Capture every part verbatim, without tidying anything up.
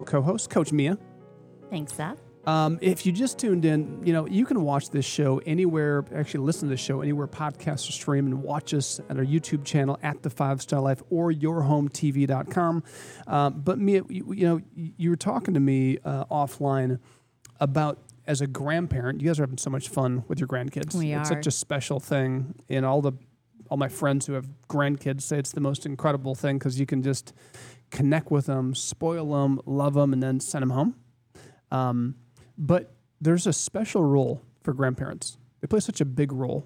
co-host, Coach Mia. Thanks, Seth. Um, if you just tuned in, you know, you can watch this show anywhere, actually listen to this show anywhere podcasts are streamed, and watch us at our YouTube channel at The Five Star Life or your home T V dot com. Um, but Mia, you, you know, you were talking to me uh, offline about, as a grandparent, you guys are having so much fun with your grandkids. We it's are. such a special thing. And all the all my friends who have grandkids say it's the most incredible thing because you can just connect with them, spoil them, love them, and then send them home. Um, but there's a special role for grandparents. They play such a big role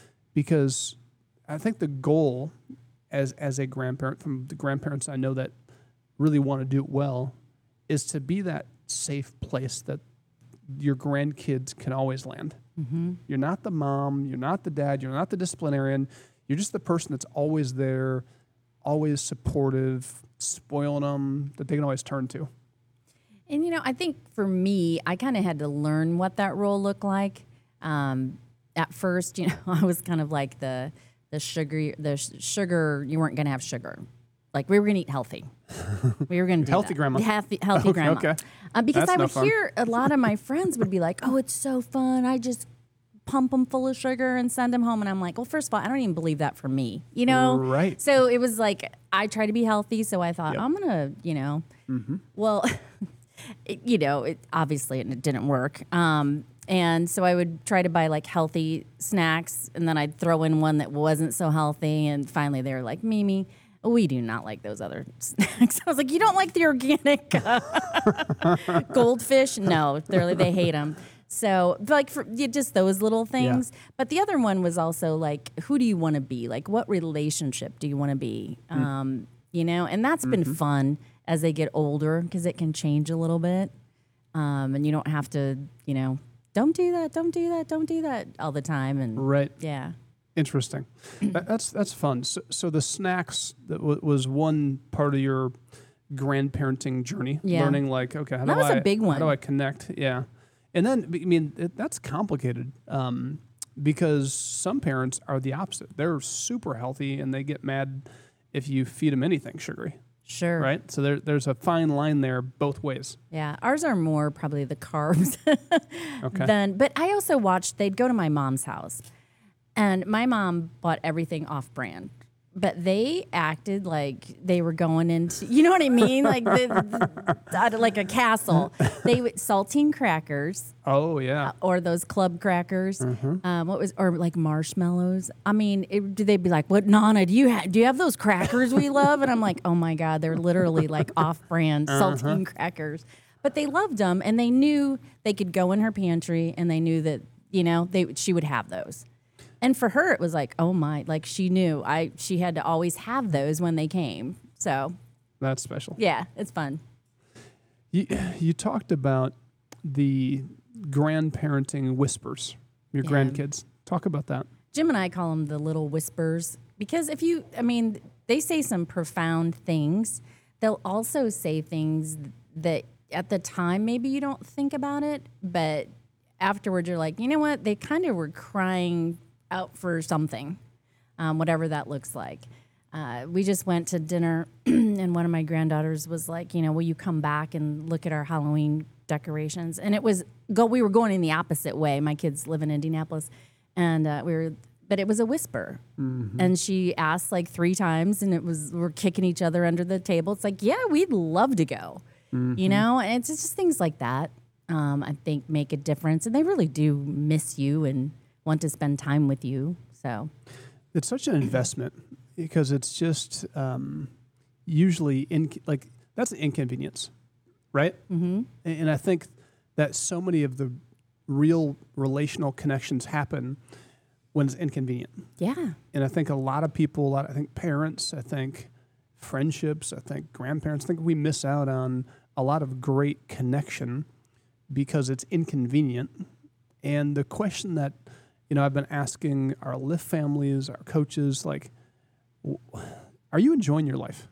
because I think the goal as as a grandparent, from the grandparents I know that really want to do it well, is to be that safe place that your grandkids can always land. Mm-hmm. You're not the mom, you're not the dad, you're not the disciplinarian. You're just the person that's always there, always supportive, spoiling them, that they can always turn to. And, you know, I think for me, I kind of had to learn what that role looked like. Um, at first, you know, I was kind of like the the sugar, the sh- sugar, you weren't going to have sugar. Like, we were going to eat healthy. We were going to do Healthy that. grandma. Healthy, healthy Okay, grandma. okay. Uh, because That's I no would fun. hear a lot of my friends would be like, oh, it's so fun. I just pump them full of sugar and send them home. And I'm like, well, first of all, I don't even believe that for me, you know? Right. So it was like, I try to be healthy. So I thought, Yep. I'm going to, you know, Mm-hmm. well, it, you know, it, obviously it didn't work. Um, and so I would try to buy like healthy snacks, and then I'd throw in one that wasn't so healthy. And finally they were like, Mimi, we do not like those other snacks. I was like, you don't like the organic uh, goldfish? No, they're, they hate them. So like for yeah, just those little things. Yeah. But the other one was also like, who do you want to be? Like, what relationship do you want to be? Mm. Um, you know, and that's mm-hmm. been fun as they get older because it can change a little bit. Um, and you don't have to, you know, don't do that, don't do that, don't do that all the time. And right. Yeah. Interesting. that, that's that's fun. So, so the snacks that w- was one part of your grandparenting journey. Yeah. Learning like, okay, how that do was I a big one. how do I connect? Yeah. And then I mean it, that's complicated um, because some parents are the opposite. They're super healthy and they get mad if you feed them anything sugary. Sure. Right. So there, there's a fine line there both ways. Yeah. Ours are more probably the carbs okay. than. But I also watched. They'd go to my mom's house. And my mom bought everything off-brand, but they acted like they were going into, you know what I mean? Like the, the, like a castle. They would saltine crackers. Oh yeah. Uh, or those club crackers. Mm-hmm. Um, what was or like marshmallows? I mean, it, they'd be like, "What, Nana? Do you ha- do you have those crackers we love?" And I'm like, "Oh my God, they're literally like off-brand uh-huh. saltine crackers." But they loved them, and they knew they could go in her pantry, and they knew that you know they she would have those. And for her, it was like, oh my, like she knew I she had to always have those when they came. So that's special. Yeah, it's fun. You you talked about the grandparenting whispers, your yeah. grandkids. Talk about that. Jim and I call them the little whispers because if you, I mean, they say some profound things. They'll also say things that at the time maybe you don't think about it, but afterwards you're like, you know what? They kind of were crying out for something, um, whatever that looks like. Uh, we just went to dinner, and one of my granddaughters was like, you know, will you come back and look at our Halloween decorations? And it was go. We were going in the opposite way. My kids live in Indianapolis, and uh, we were, but it was a whisper. Mm-hmm. And she asked like three times, and it was we're kicking each other under the table. It's like, yeah, we'd love to go, mm-hmm. you know. And it's just things like that. Um, I think make a difference, and they really do miss you and want to spend time with you. So it's such an investment because it's just um, usually in like that's an inconvenience, right? Mm-hmm. And I think that so many of the real relational connections happen when it's inconvenient. Yeah. And I think a lot of people, a lot, I think parents, I think friendships, I think grandparents, I think we miss out on a lot of great connection because it's inconvenient. And the question that You know, I've been asking our Lift families, our coaches, like, are you enjoying your life?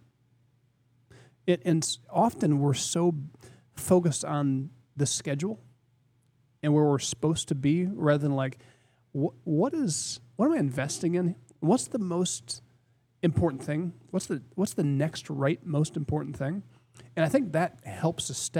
It, and often we're so focused on the schedule and where we're supposed to be rather than like, wh- what is, what am I investing in? What's the most important thing? What's the, what's the next right most important thing? And I think that helps us step